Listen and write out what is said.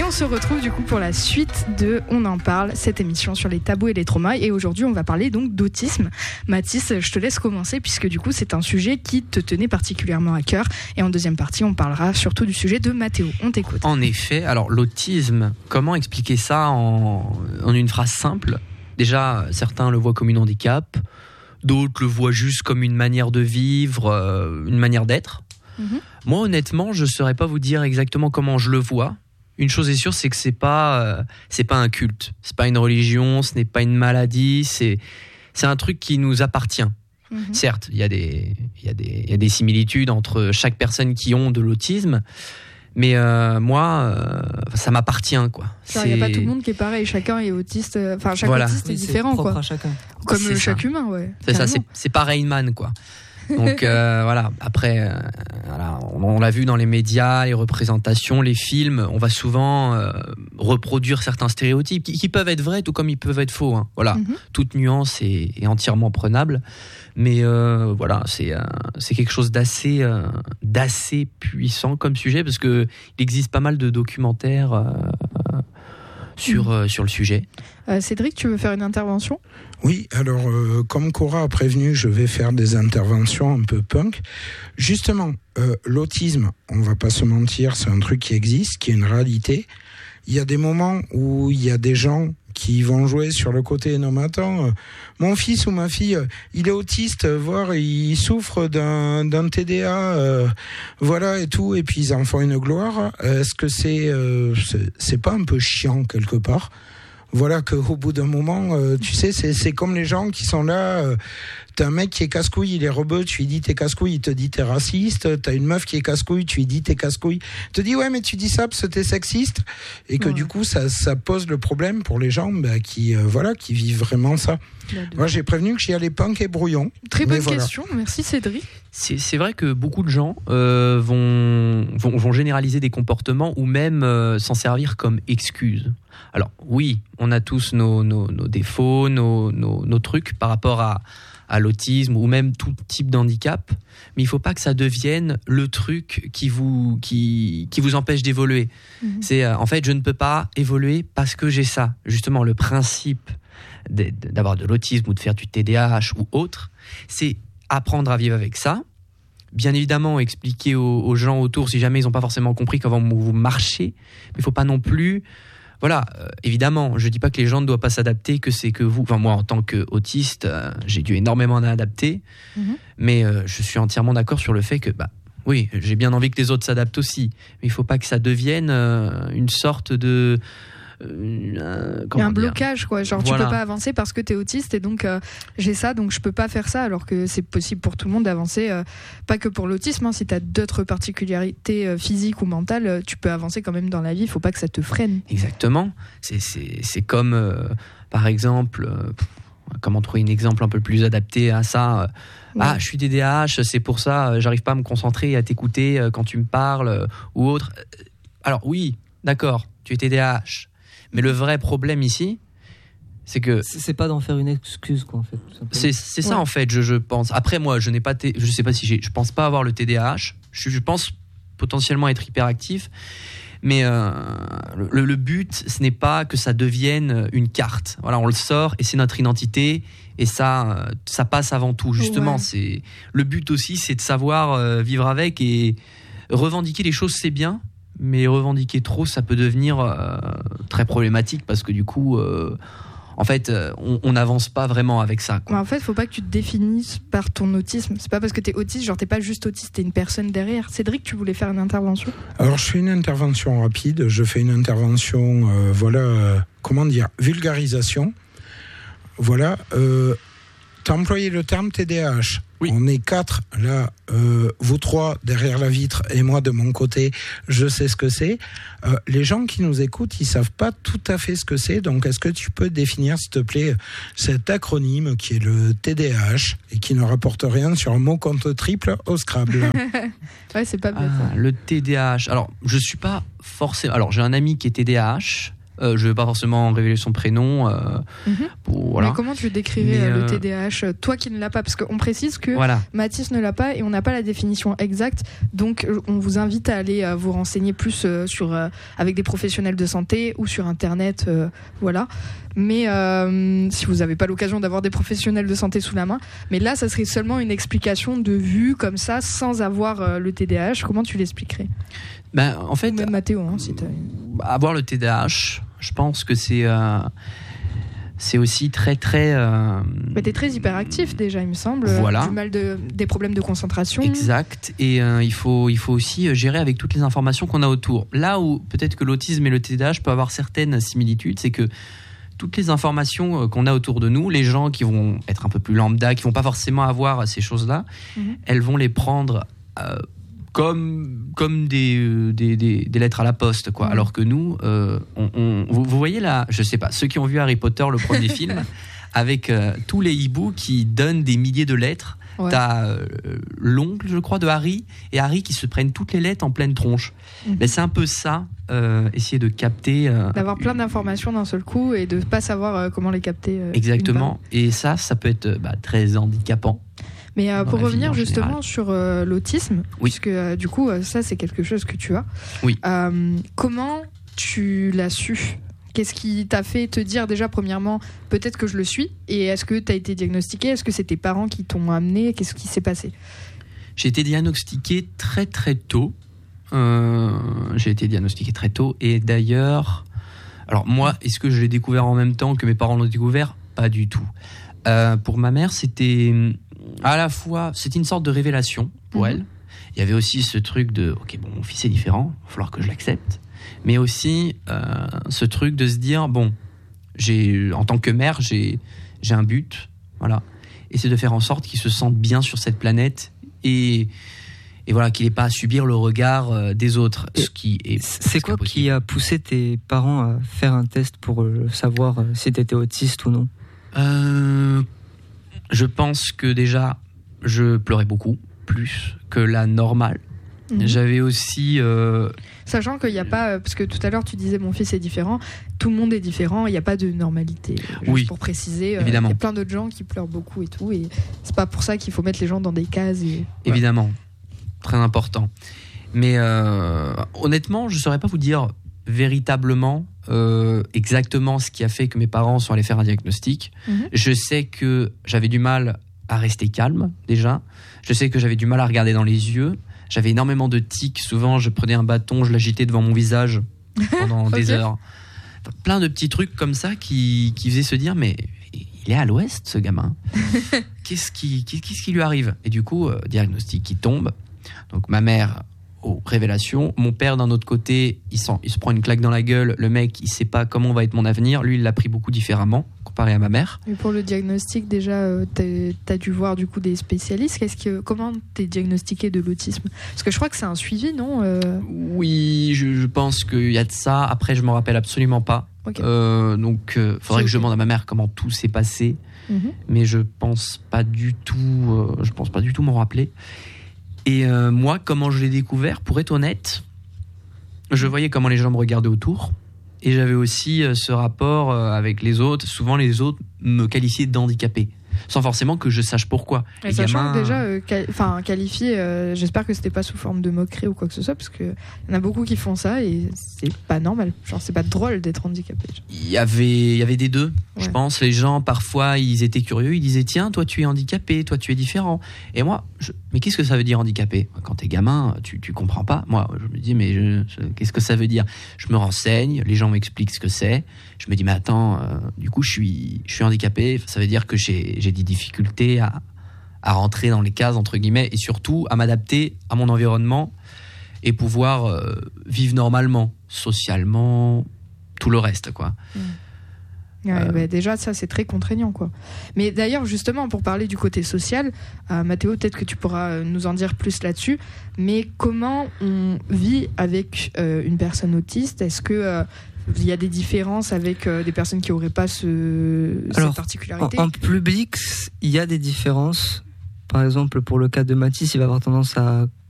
on se retrouve du coup pour la suite de On en parle, cette émission sur les tabous et les traumas. Et aujourd'hui, on va parler donc d'autisme. Mathis, je te laisse commencer puisque du coup, c'est un sujet qui te tenait particulièrement à cœur. Et en deuxième partie, on parlera surtout du sujet de Mathéo. On t'écoute. En effet, alors l'autisme, comment expliquer ça en une phrase simple ? Déjà, certains le voient comme un handicap, d'autres le voient juste comme une manière de vivre, une manière d'être. Moi, honnêtement, je ne saurais pas vous dire exactement comment je le vois. Une chose est sûre, c'est que c'est pas un culte, c'est pas une religion, ce n'est pas une maladie, c'est un truc qui nous appartient. Certes, il y a des similitudes entre chaque personne qui ont de l'autisme, mais moi, ça m'appartient, quoi. Il n'y a pas tout le monde qui est pareil, chacun est autiste, chaque autiste est différent, propre quoi. À chacun. Comme c'est chaque ça. humain, ouais. C'est ça, c'est pas Rain Man, quoi. Donc voilà, après, on l'a vu dans les médias, les représentations, les films, on va souvent reproduire certains stéréotypes qui peuvent être vrais tout comme ils peuvent être faux. Hein. Voilà, toute nuance est entièrement prenable, mais voilà, c'est quelque chose d'assez puissant comme sujet parce que il existe pas mal de documentaires sur le sujet. Cédric, tu veux faire une intervention ? Oui, alors comme Cora a prévenu, je vais faire des interventions un peu punk. Justement, l'autisme, on va pas se mentir, c'est un truc qui existe, qui est une réalité. Il y a des moments où il y a des gens qui vont jouer sur le côté non mais attends, mon fils ou ma fille, il est autiste, voire il souffre d'un TDA, voilà et tout, et puis ils en font une gloire. Est-ce que c'est pas un peu chiant quelque part ? Voilà qu'au bout d'un moment, tu sais, c'est comme les gens qui sont là. T'as un mec qui est casse-couille, il est rebeu, tu lui dis t'es casse-couille, il te dit t'es raciste. T'as une meuf qui est casse-couille, tu lui dis t'es casse-couille, il te dit ouais mais tu dis ça parce que t'es sexiste. Et que du coup ça pose le problème pour les gens qui vivent vraiment ça. Moi j'ai prévenu que j'y allais punk et brouillon. Très bonne question, merci Cédric. C'est vrai que beaucoup de gens vont généraliser des comportements ou même s'en servir comme excuse. Alors oui, on a tous nos défauts, nos trucs par rapport à l'autisme ou même tout type d'handicap, mais il ne faut pas que ça devienne le truc qui vous empêche d'évoluer. C'est en fait, je ne peux pas évoluer parce que j'ai ça. Justement, le principe d'avoir de l'autisme ou de faire du TDAH ou autre, c'est apprendre à vivre avec ça. Bien évidemment, expliquer aux gens autour, si jamais ils n'ont pas forcément compris comment vous marchez, mais il ne faut pas non plus... Voilà, évidemment, je ne dis pas que les gens ne doivent pas s'adapter, que c'est que vous... Enfin, moi, en tant qu'autiste, j'ai dû énormément m'adapter, mais je suis entièrement d'accord sur le fait que, oui, j'ai bien envie que les autres s'adaptent aussi, mais il ne faut pas que ça devienne une sorte de... un blocage, quoi. Genre, voilà. Tu peux pas avancer parce que t'es autiste et donc j'ai ça, donc je peux pas faire ça, alors que c'est possible pour tout le monde d'avancer, pas que pour l'autisme, hein. Si t'as d'autres particularités physiques ou mentales, tu peux avancer quand même dans la vie, faut pas que ça te freine. Exactement. C'est comme, par exemple, comment trouver un exemple un peu plus adapté à ça je suis TDAH, c'est pour ça, j'arrive pas à me concentrer, à t'écouter quand tu me parles ou autre. Alors oui, d'accord, tu es TDAH. Mais le vrai problème ici, c'est que... C'est pas d'en faire une excuse, quoi, en fait. C'est ça, en fait, je pense. Après, moi, je sais pas si je pense pas avoir le TDAH. Je pense potentiellement être hyperactif. Mais le but, ce n'est pas que ça devienne une carte. Voilà, on le sort et c'est notre identité. Et ça passe avant tout, justement. Ouais. Le but aussi, c'est de savoir vivre avec et revendiquer les choses, c'est bien. Mais revendiquer trop, ça peut devenir très problématique parce que du coup, en fait, on n'avance pas vraiment avec ça, quoi. En fait, il ne faut pas que tu te définisses par ton autisme. C'est pas parce que tu es autiste, genre tu n'es pas juste autiste, tu es une personne derrière. Cédric, tu voulais faire une intervention ? Alors, je fais une intervention rapide. Je fais une intervention, vulgarisation. Voilà. Tu as employé le terme TDAH. Oui. On est 4 là, vous 3 derrière la vitre et moi de mon côté, je sais ce que c'est. Les gens qui nous écoutent, ils savent pas tout à fait ce que c'est. Donc, est-ce que tu peux définir, s'il te plaît, cet acronyme qui est le TDAH et qui ne rapporte rien sur un mot compte triple au Scrabble ? Ouais, c'est pas bête. Le TDAH. Alors, je suis pas forcément. Alors, j'ai un ami qui est TDAH. Je ne vais pas forcément révéler son prénom. Mais comment tu décrirais le TDAH, toi qui ne l'as pas? Parce qu'on précise que Mathis ne l'a pas et on n'a pas la définition exacte. Donc on vous invite à aller vous renseigner plus avec des professionnels de santé ou sur Internet. Voilà. Mais si vous n'avez pas l'occasion d'avoir des professionnels de santé sous la main. Mais là, ça serait seulement une explication de vue comme ça, sans avoir le TDAH. Comment tu l'expliquerais? En fait, même Mathéo, si avoir le TDAH, je pense que c'est aussi très très. T'es très hyperactif déjà, il me semble. Voilà. Des problèmes de concentration. Exact. Et il faut aussi gérer avec toutes les informations qu'on a autour. Là où peut-être que l'autisme et le TDAH peuvent avoir certaines similitudes, c'est que toutes les informations qu'on a autour de nous, les gens qui vont être un peu plus lambda, qui vont pas forcément avoir ces choses-là, elles vont les prendre comme des lettres à la poste, quoi. Alors que nous, vous voyez là, je sais pas, ceux qui ont vu Harry Potter, le premier film, avec tous les hiboux qui donnent des milliers de lettres. Ouais. T'as l'oncle, je crois, de Harry, et Harry qui se prennent toutes les lettres en pleine tronche. Mais c'est un peu ça, essayer de capter. D'avoir plein d'informations d'un seul coup et de ne pas savoir comment les capter. Exactement. Et ça peut être très handicapant. Mais pour revenir justement sur l'autisme, puisque du coup, ça c'est quelque chose que tu as. Oui. Comment tu l'as su ? Qu'est-ce qui t'a fait te dire déjà, premièrement, peut-être que je le suis? Et est-ce que tu as été diagnostiqué? Est-ce que c'est tes parents qui t'ont amené? Qu'est-ce qui s'est passé? J'ai été diagnostiqué très très tôt. Et d'ailleurs, alors moi, est-ce que je l'ai découvert en même temps que mes parents l'ont découvert? Pas du tout. Pour ma mère, c'était à la fois, c'était une sorte de révélation pour elle. Il y avait aussi ce truc de, ok, bon, mon fils est différent, il va falloir que je l'accepte. Mais aussi ce truc de se dire, bon, en tant que mère, j'ai un but, voilà, et c'est de faire en sorte qu'il se sente bien sur cette planète et voilà, qu'il n'ait pas à subir le regard des autres. C'est quoi qui a poussé tes parents à faire un test pour savoir si tu étais autiste ou non? Je pense que déjà, je pleurais beaucoup, plus que la normale. J'avais aussi... Sachant qu'il n'y a pas... Parce que tout à l'heure, tu disais mon fils est différent. Tout le monde est différent. Il n'y a pas de normalité. Juste pour préciser, évidemment. Il y a plein d'autres gens qui pleurent beaucoup et tout. Et c'est pas pour ça qu'il faut mettre les gens dans des cases. Évidemment. Très important. Mais honnêtement, je ne saurais pas vous dire véritablement exactement ce qui a fait que mes parents sont allés faire un diagnostic. Je sais que j'avais du mal à rester calme, déjà. Je sais que j'avais du mal à regarder dans les yeux. J'avais énormément de tics. Souvent, je prenais un bâton, je l'agitais devant mon visage pendant des heures. Enfin, plein de petits trucs comme ça qui faisaient se dire, mais il est à l'ouest, ce gamin. Qu'est-ce qui lui arrive? Et du coup, diagnostic qui tombe. Donc, ma mère, révélation. Mon père, d'un autre côté, il se prend une claque dans la gueule. Le mec, il sait pas comment va être mon avenir. Lui, il l'a pris beaucoup différemment, comparé à ma mère. Et pour le diagnostic, déjà, t'as dû voir du coup des spécialistes. Comment t'es diagnostiqué de l'autisme? Parce que je crois que c'est un suivi, non? Oui, je pense qu'il y a de ça. Après, je me rappelle absolument pas. Okay. Donc, faudrait que je demande à ma mère comment tout s'est passé. Mais je pense pas du tout m'en rappeler. Et moi, comment je l'ai découvert, pour être honnête, je voyais comment les gens me regardaient autour. Et j'avais aussi ce rapport avec les autres. Souvent, les autres me qualifiaient d'handicapé, sans forcément que je sache pourquoi. Et sachant que déjà, qualifié, j'espère que c'était pas sous forme de moquerie ou quoi que ce soit, parce qu'il y en a beaucoup qui font ça et c'est pas normal. Genre, c'est pas drôle d'être handicapé. Il y avait des deux, je pense. Les gens, parfois, ils étaient curieux. Ils disaient, tiens, toi, tu es handicapé, toi, tu es différent. Et moi, mais qu'est-ce que ça veut dire handicapé? Quand t'es gamin, tu comprends pas. Moi, je me dis, mais qu'est-ce que ça veut dire? Je me renseigne, les gens m'expliquent ce que c'est. Je me dis, mais attends, du coup, je suis handicapé. Ça veut dire que j'ai des difficultés à rentrer dans les cases, entre guillemets, et surtout à m'adapter à mon environnement et pouvoir vivre normalement, socialement, tout le reste, quoi. Déjà, ça, c'est très contraignant, quoi. Mais d'ailleurs, justement, pour parler du côté social, Mathéo, peut-être que tu pourras nous en dire plus là-dessus, mais comment on vit avec une personne autiste? Est-ce que il y a des différences avec des personnes qui n'auraient pas cette particularité? En public, il y a des différences. Par exemple, pour le cas de Mathis, il va avoir tendance à